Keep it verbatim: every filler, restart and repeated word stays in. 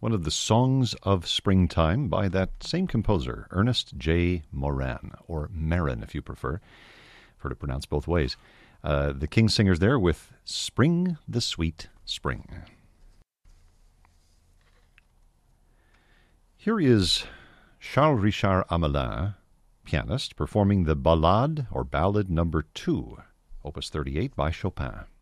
one of the Songs of Springtime by that same composer, Ernest J. Moran, or Marin if you prefer. I've heard it pronounced both ways. Uh, the King Singers there with Spring the Sweet Spring. Here is Charles Richard Amelin, pianist, performing the Ballade or Ballad number two, Opus thirty-eight by Chopin.